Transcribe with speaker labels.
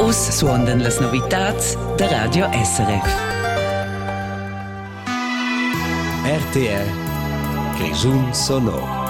Speaker 1: Vus suondan las novitats da Radio SRF.
Speaker 2: RTR Grischun Sonor.